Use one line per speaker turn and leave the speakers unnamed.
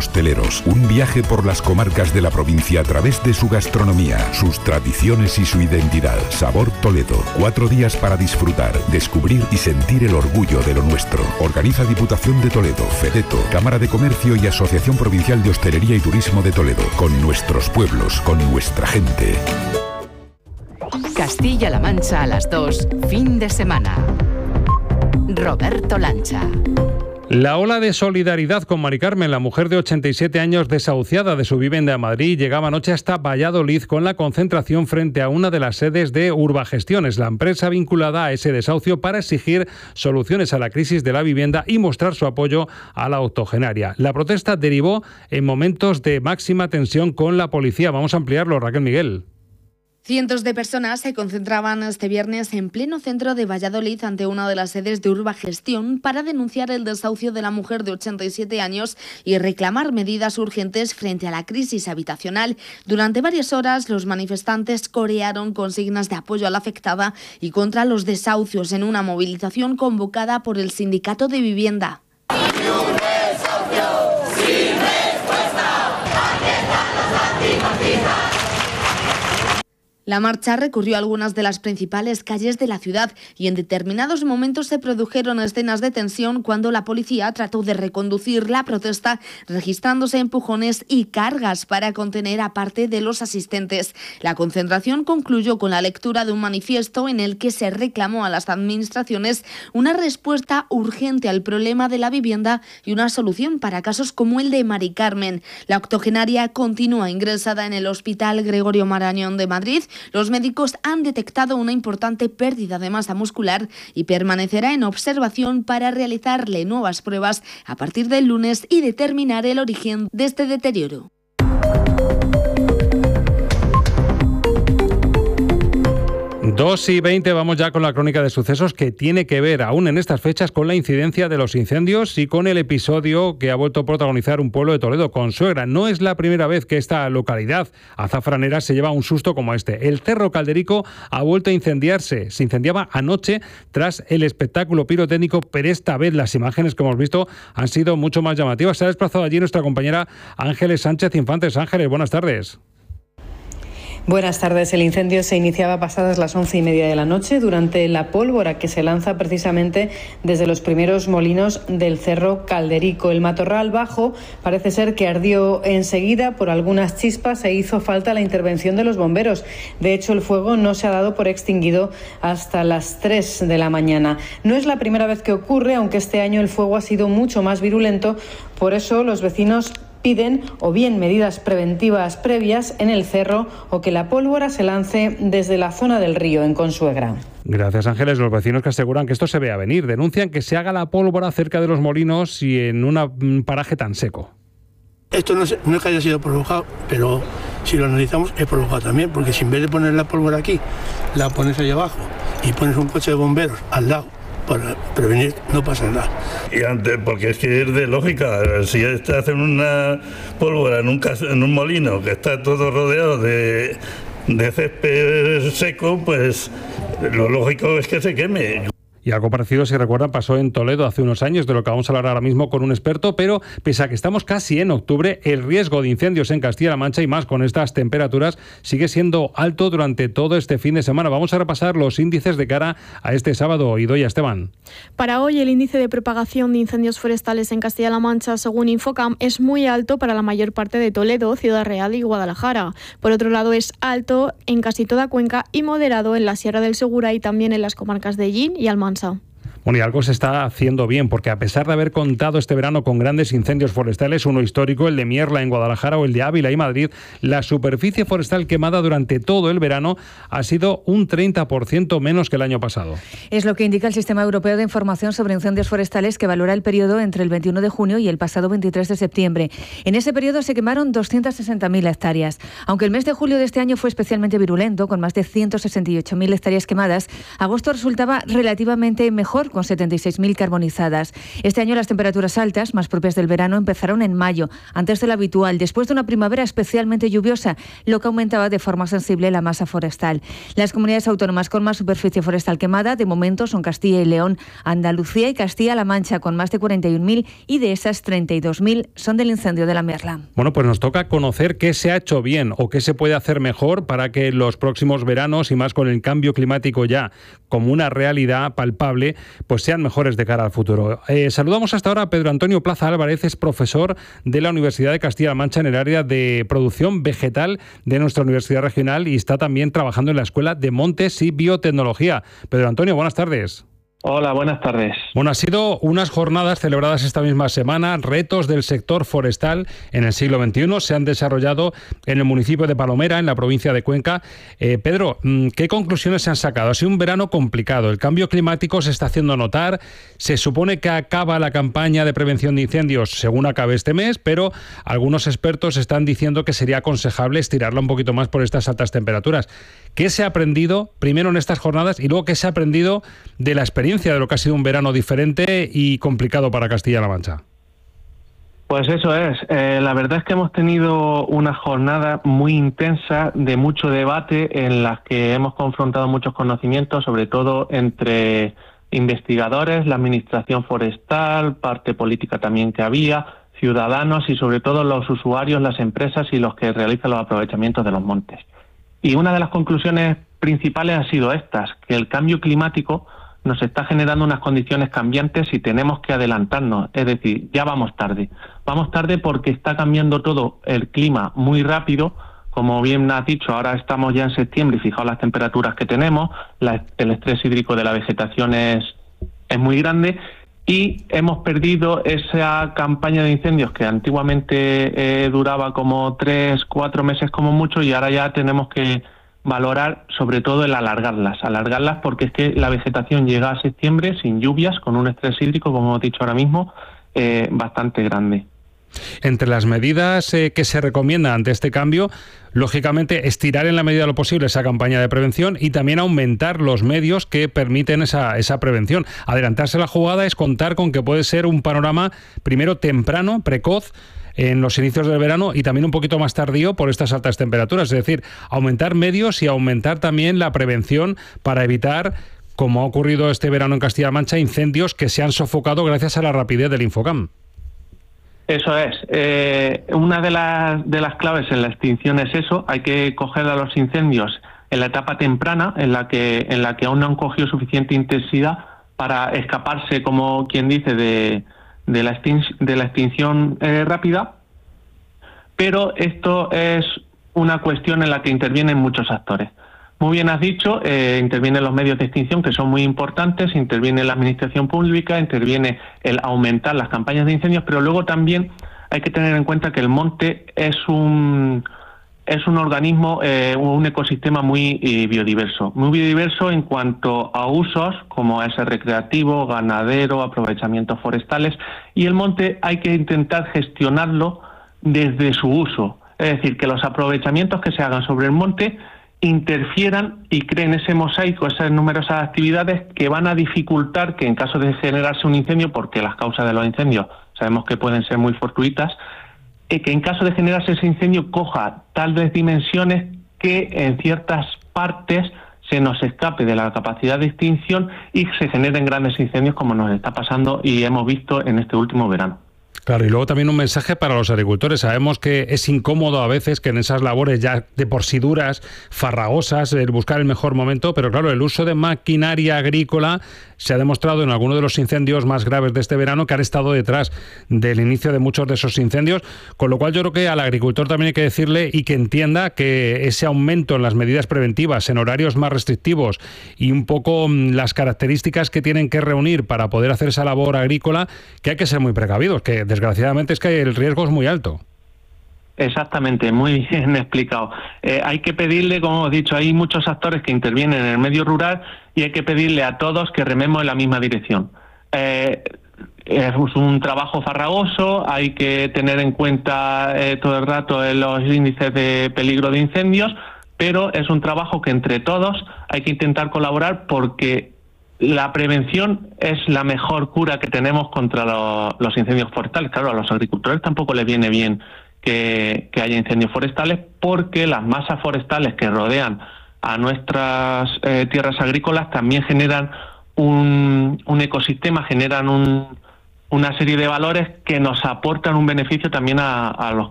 hosteleros. Un viaje por las comarcas de la provincia a través de su gastronomía, sus tradiciones y su identidad. Sabor Toledo. 4 días para disfrutar, descubrir y sentir el orgullo de lo nuestro. Organiza Diputación de Toledo, Fedeto, Cámara de Comercio y Asociación Provincial de Hostelería y Turismo de Toledo. Con nuestros pueblos, con nuestra gente.
Castilla-La Mancha a las 2, fin de semana. Roberto Lancha.
La ola de solidaridad con Mari Carmen, la mujer de 87 años desahuciada de su vivienda en Madrid, llegaba anoche hasta Valladolid con la concentración frente a una de las sedes de Urbagestiones, la empresa vinculada a ese desahucio, para exigir soluciones a la crisis de la vivienda y mostrar su apoyo a la octogenaria. La protesta derivó en momentos de máxima tensión con la policía. Vamos a ampliarlo, Raquel Miguel.
Cientos de personas se concentraban este viernes en pleno centro de Valladolid ante una de las sedes de Urbagestión para denunciar el desahucio de la mujer de 87 años y reclamar medidas urgentes frente a la crisis habitacional. Durante varias horas, los manifestantes corearon consignas de apoyo a la afectada y contra los desahucios en una movilización convocada por el Sindicato de Vivienda. La marcha recorrió algunas de las principales calles de la ciudad y en determinados momentos se produjeron escenas de tensión cuando la policía trató de reconducir la protesta, registrándose empujones y cargas para contener a parte de los asistentes. La concentración concluyó con la lectura de un manifiesto en el que se reclamó a las administraciones una respuesta urgente al problema de la vivienda y una solución para casos como el de Mari Carmen. La octogenaria continúa ingresada en el Hospital Gregorio Marañón de Madrid. Los médicos han detectado una importante pérdida de masa muscular y permanecerá en observación para realizarle nuevas pruebas a partir del lunes y determinar el origen de este deterioro.
2:20, vamos ya con la crónica de sucesos que tiene que ver aún en estas fechas con la incidencia de los incendios y con el episodio que ha vuelto a protagonizar un pueblo de Toledo, Consuegra. No es la primera vez que esta localidad azafranera se lleva un susto como este. El Cerro Calderico ha vuelto a incendiarse. Se incendiaba anoche tras el espectáculo pirotécnico, pero esta vez las imágenes que hemos visto han sido mucho más llamativas. Se ha desplazado allí nuestra compañera Ángeles Sánchez Infantes. Ángeles, buenas tardes.
Buenas tardes. El incendio se iniciaba pasadas las 11:30 de la noche durante la pólvora que se lanza precisamente desde los primeros molinos del Cerro Calderico. El matorral bajo parece ser que ardió enseguida por algunas chispas e hizo falta la intervención de los bomberos. De hecho, el fuego no se ha dado por extinguido hasta las 3 de la mañana. No es la primera vez que ocurre, aunque este año el fuego ha sido mucho más virulento. Por eso los vecinos piden o bien medidas preventivas previas en el cerro o que la pólvora se lance desde la zona del río en Consuegra.
Gracias, Ángeles. Los vecinos que aseguran que esto se ve a venir denuncian que se haga la pólvora cerca de los molinos y en un paraje tan seco.
Esto no es que haya sido provocado, pero si lo analizamos es provocado también, porque si en vez de poner la pólvora aquí, la pones ahí abajo y pones un coche de bomberos al lado, para prevenir, no pasa nada.
Y antes, porque es que es de lógica, si hacen una pólvora en un molino que está todo rodeado de césped seco, pues lo lógico es que se queme.
Y algo parecido, si recuerdan, pasó en Toledo hace unos años, de lo que vamos a hablar ahora mismo con un experto, pero pese a que estamos casi en octubre, el riesgo de incendios en Castilla-La Mancha y más con estas temperaturas sigue siendo alto durante todo este fin de semana. Vamos a repasar los índices de cara a este sábado. Idoia Esteban.
Para hoy, el índice de propagación de incendios forestales en Castilla-La Mancha, según Infocam, es muy alto para la mayor parte de Toledo, Ciudad Real y Guadalajara. Por otro lado, es alto en casi toda Cuenca y moderado en la Sierra del Segura y también en las comarcas de Llín y Almansa.
Bueno, y algo se está haciendo bien, porque a pesar de haber contado este verano con grandes incendios forestales, uno histórico, el de Mierla en Guadalajara o el de Ávila y Madrid, la superficie forestal quemada durante todo el verano ha sido un 30% menos que el año pasado.
Es lo que indica el Sistema Europeo de Información sobre Incendios Forestales, que valora el periodo entre el 21 de junio y el pasado 23 de septiembre. En ese periodo se quemaron 260.000 hectáreas. Aunque el mes de julio de este año fue especialmente virulento, con más de 168.000 hectáreas quemadas, agosto resultaba relativamente mejor, con 76.000 carbonizadas. Este año las temperaturas altas, más propias del verano, empezaron en mayo, antes de lo habitual, después de una primavera especialmente lluviosa, lo que aumentaba de forma sensible la masa forestal. Las comunidades autónomas con más superficie forestal quemada, de momento, son Castilla y León, Andalucía y Castilla-La Mancha, con más de 41.000, y de esas 32.000 son del incendio de la Merla.
Bueno, pues nos toca conocer qué se ha hecho bien o qué se puede hacer mejor para que los próximos veranos, y más con el cambio climático ya como una realidad palpable, pues sean mejores de cara al futuro. Saludamos hasta ahora a Pedro Antonio Plaza Álvarez, es profesor de la Universidad de Castilla-La Mancha en el área de producción vegetal de nuestra Universidad Regional y está también trabajando en la Escuela de Montes y Biotecnología. Pedro Antonio, buenas tardes.
Hola, buenas tardes.
Bueno, ha sido unas jornadas celebradas esta misma semana, retos del sector forestal en el siglo XXI, se han desarrollado en el municipio de Palomera, en la provincia de Cuenca. Pedro, ¿qué conclusiones se han sacado? Ha sido un verano complicado, el cambio climático se está haciendo notar, se supone que acaba la campaña de prevención de incendios según acabe este mes, pero algunos expertos están diciendo que sería aconsejable estirarla un poquito más por estas altas temperaturas. ¿Qué se ha aprendido primero en estas jornadas y luego qué se ha aprendido de la experiencia de lo que ha sido un verano diferente y complicado para Castilla-La Mancha?
Pues eso es. La verdad es que hemos tenido una jornada muy intensa de mucho debate en las que hemos confrontado muchos conocimientos, sobre todo entre investigadores, la administración forestal, parte política también que había, ciudadanos y sobre todo los usuarios, las empresas y los que realizan los aprovechamientos de los montes. Y una de las conclusiones principales ha sido estas, que el cambio climático nos está generando unas condiciones cambiantes y tenemos que adelantarnos, es decir, ya vamos tarde. Vamos tarde porque está cambiando todo el clima muy rápido, como bien has dicho, ahora estamos ya en septiembre y fijaos las temperaturas que tenemos, el estrés hídrico de la vegetación es muy grande y hemos perdido esa campaña de incendios que antiguamente duraba como 3-4 meses como mucho y ahora ya tenemos que valorar sobre todo el alargarlas porque es que la vegetación llega a septiembre sin lluvias, con un estrés hídrico, como hemos dicho ahora mismo, bastante grande.
Entre las medidas que se recomiendan ante este cambio, lógicamente estirar en la medida de lo posible esa campaña de prevención y también aumentar los medios que permiten esa prevención. Adelantarse la jugada es contar con que puede ser un panorama primero temprano, precoz, en los inicios del verano y también un poquito más tardío por estas altas temperaturas. Es decir, aumentar medios y aumentar también la prevención para evitar, como ha ocurrido este verano en Castilla-La Mancha, incendios que se han sofocado gracias a la rapidez del Infocam.
Eso es. Una de las claves en la extinción es eso. Hay que coger a los incendios en la etapa temprana, en la que aún no han cogido suficiente intensidad para escaparse, como quien dice, de la extinción rápida, pero esto es una cuestión en la que intervienen muchos actores. Muy bien has dicho, intervienen los medios de extinción, que son muy importantes, interviene la administración pública, interviene el aumentar las campañas de incendios, pero luego también hay que tener en cuenta que el monte es un organismo, un ecosistema muy biodiverso en cuanto a usos, como es el recreativo, ganadero, aprovechamientos forestales, y el monte hay que intentar gestionarlo desde su uso, es decir, que los aprovechamientos que se hagan sobre el monte interfieran y creen ese mosaico, esas numerosas actividades que van a dificultar que en caso de generarse un incendio, porque las causas de los incendios sabemos que pueden ser muy fortuitas, que en caso de generarse ese incendio coja tal vez dimensiones que en ciertas partes se nos escape de la capacidad de extinción y se generen grandes incendios como nos está pasando y hemos visto en este último verano.
Claro, y luego también un mensaje para los agricultores. Sabemos que es incómodo a veces que en esas labores ya de por sí duras, farragosas, el buscar el mejor momento, pero claro, el uso de maquinaria agrícola se ha demostrado en algunos de los incendios más graves de este verano que han estado detrás del inicio de muchos de esos incendios, con lo cual yo creo que al agricultor también hay que decirle y que entienda que ese aumento en las medidas preventivas, en horarios más restrictivos y un poco las características que tienen que reunir para poder hacer esa labor agrícola, que hay que ser muy precavidos, que desgraciadamente es que el riesgo es muy alto.
Exactamente, muy bien explicado. Hay que pedirle, como hemos dicho, hay muchos actores que intervienen en el medio rural y hay que pedirle a todos que rememos en la misma dirección. Es un trabajo farragoso, hay que tener en cuenta todo el rato los índices de peligro de incendios, pero es un trabajo que entre todos hay que intentar colaborar porque La prevención es la mejor cura que tenemos contra los incendios forestales. Claro, a los agricultores tampoco les viene bien que haya incendios forestales, porque las masas forestales que rodean a nuestras tierras agrícolas también generan un ecosistema, generan una serie de valores que nos aportan un beneficio también a los